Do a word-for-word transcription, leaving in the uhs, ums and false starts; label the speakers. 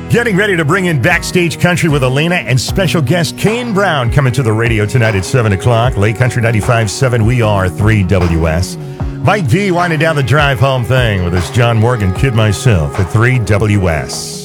Speaker 1: Getting ready to bring in Backstage Country with Elena and special guest Kane Brown coming to the radio tonight at seven o'clock. Late Country ninety-five point seven, we are three W S. Mike V winding down the drive home thing with us, John Morgan, Kid Myself at three W S.